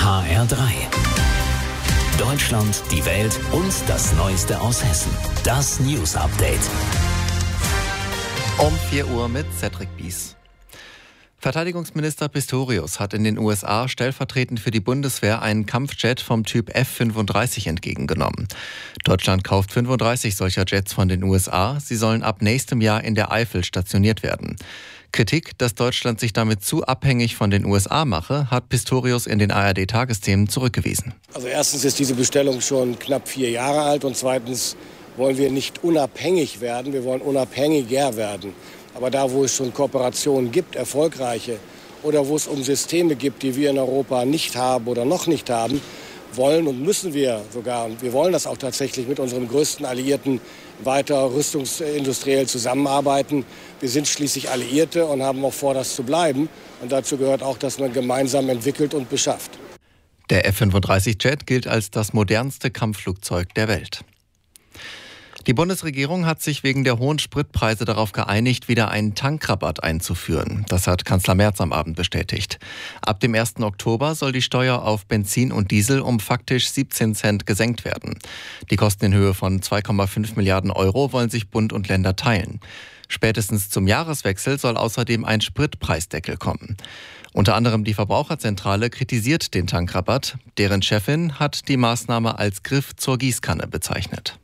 HR3. Deutschland, die Welt und das Neueste aus Hessen. Das News Update. Um 4 Uhr mit Cedric Bies. Verteidigungsminister Pistorius hat in den USA stellvertretend für die Bundeswehr einen Kampfjet vom Typ F-35 entgegengenommen. Deutschland kauft 35 solcher Jets von den USA. Sie sollen ab nächstem Jahr in der Eifel stationiert werden. Kritik, dass Deutschland sich damit zu abhängig von den USA mache, hat Pistorius in den ARD-Tagesthemen zurückgewiesen. Also erstens ist diese Bestellung schon knapp 4 Jahre alt und zweitens wollen wir nicht unabhängig werden, wir wollen unabhängiger werden. Aber da, wo es schon Kooperationen gibt, erfolgreiche, oder wo es um Systeme gibt, die wir in Europa nicht haben oder noch nicht haben, wollen und müssen wir sogar, und wir wollen das auch tatsächlich mit unserem größten Alliierten weiter rüstungsindustriell zusammenarbeiten. Wir sind schließlich Alliierte und haben auch vor, das zu bleiben. Und dazu gehört auch, dass man gemeinsam entwickelt und beschafft. Der F-35-Jet gilt als das modernste Kampfflugzeug der Welt. Die Bundesregierung hat sich wegen der hohen Spritpreise darauf geeinigt, wieder einen Tankrabatt einzuführen. Das hat Kanzler Merz am Abend bestätigt. Ab dem 1. Oktober soll die Steuer auf Benzin und Diesel um faktisch 17 Cent gesenkt werden. Die Kosten in Höhe von 2,5 Milliarden Euro wollen sich Bund und Länder teilen. Spätestens zum Jahreswechsel soll außerdem ein Spritpreisdeckel kommen. Unter anderem die Verbraucherzentrale kritisiert den Tankrabatt. Deren Chefin hat die Maßnahme als Griff zur Gießkanne bezeichnet.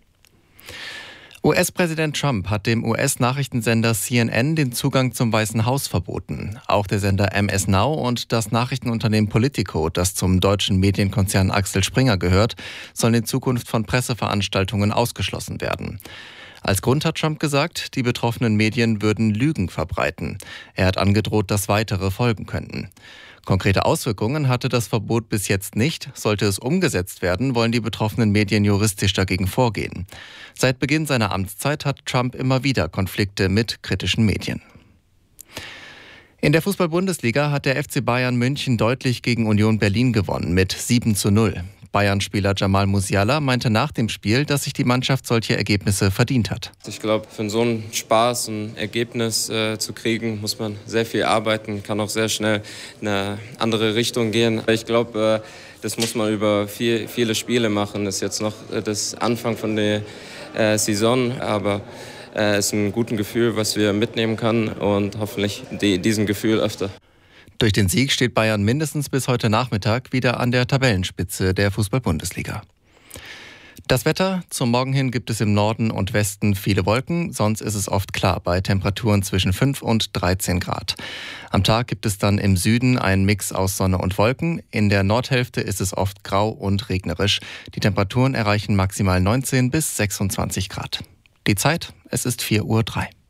US-Präsident Trump hat dem US-Nachrichtensender CNN den Zugang zum Weißen Haus verboten. Auch der Sender MS Now und das Nachrichtenunternehmen Politico, das zum deutschen Medienkonzern Axel Springer gehört, sollen in Zukunft von Presseveranstaltungen ausgeschlossen werden. Als Grund hat Trump gesagt, die betroffenen Medien würden Lügen verbreiten. Er hat angedroht, dass weitere folgen könnten. Konkrete Auswirkungen hatte das Verbot bis jetzt nicht. Sollte es umgesetzt werden, wollen die betroffenen Medien juristisch dagegen vorgehen. Seit Beginn seiner Amtszeit hat Trump immer wieder Konflikte mit kritischen Medien. In der Fußball-Bundesliga hat der FC Bayern München deutlich gegen Union Berlin gewonnen mit 7:0. Bayern-Spieler Jamal Musiala meinte nach dem Spiel, dass sich die Mannschaft solche Ergebnisse verdient hat. Ich glaube, für so einen Spaß, ein Ergebnis zu kriegen, muss man sehr viel arbeiten, kann auch sehr schnell in eine andere Richtung gehen. Ich glaube, das muss man über viele Spiele machen. Das ist jetzt noch das Anfang von der Saison, aber es ist ein gutes Gefühl, was wir mitnehmen können und hoffentlich diesen Gefühl öfter. Durch den Sieg steht Bayern mindestens bis heute Nachmittag wieder an der Tabellenspitze der Fußball-Bundesliga. Das Wetter: Zum Morgen hin gibt es im Norden und Westen viele Wolken, sonst ist es oft klar bei Temperaturen zwischen 5 und 13 Grad. Am Tag gibt es dann im Süden einen Mix aus Sonne und Wolken. In der Nordhälfte ist es oft grau und regnerisch. Die Temperaturen erreichen maximal 19 bis 26 Grad. Die Zeit: es ist 4:03 Uhr.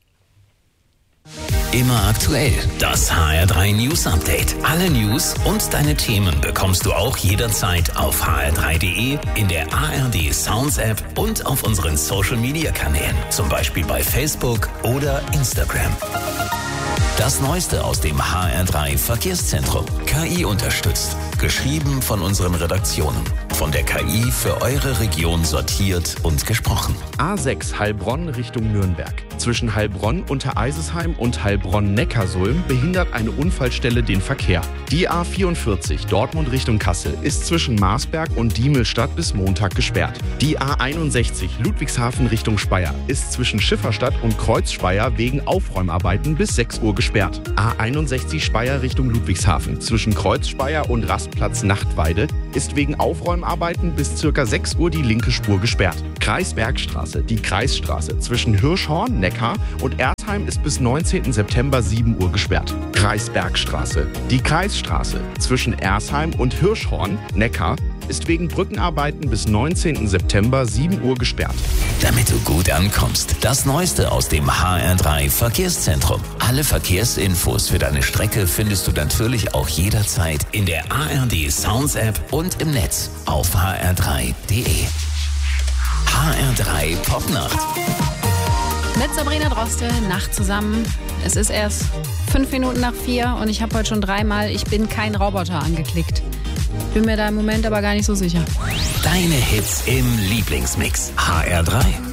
Immer aktuell. Das HR3 News Update. Alle News und deine Themen bekommst du auch jederzeit auf hr3.de, in der ARD Sounds App und auf unseren Social Media Kanälen. Zum Beispiel bei Facebook oder Instagram. Das Neueste aus dem HR3 Verkehrszentrum. KI unterstützt. Geschrieben von unseren Redaktionen. Von der KI für eure Region sortiert und gesprochen. A6 Heilbronn Richtung Nürnberg. Zwischen Heilbronn Untereisesheim und Heilbronn-Neckarsulm behindert eine Unfallstelle den Verkehr. Die A44 Dortmund Richtung Kassel ist zwischen Marsberg und Diemelstadt bis Montag gesperrt. Die A61 Ludwigshafen Richtung Speyer ist zwischen Schifferstadt und Kreuzspeyer wegen Aufräumarbeiten bis 6 Uhr gesperrt. A61 Speyer Richtung Ludwigshafen zwischen Kreuzspeyer und Rastplatz Nachtweide ist wegen Aufräumarbeiten bis ca. 6 Uhr die linke Spur gesperrt. Kreisbergstraße, die Kreisstraße zwischen Hirschhorn, Neckar und Erzheim ist bis 19. September 7 Uhr gesperrt. Kreisbergstraße, die Kreisstraße zwischen Erzheim und Hirschhorn, Neckar ist wegen Brückenarbeiten bis 19. September 7 Uhr gesperrt. Damit du gut ankommst, das Neueste aus dem HR3 Verkehrszentrum. Alle Verkehrsinfos für deine Strecke findest du natürlich auch jederzeit in der ARD Sounds App und im Netz auf hr3.de. HR3 Popnacht. Mit Sabrina Droste, Nacht zusammen. Es ist erst 5 Minuten nach 4 und ich habe heute schon 3-mal "Ich bin kein Roboter" angeklickt. Bin mir da im Moment aber gar nicht so sicher. Deine Hits im Lieblingsmix. HR3.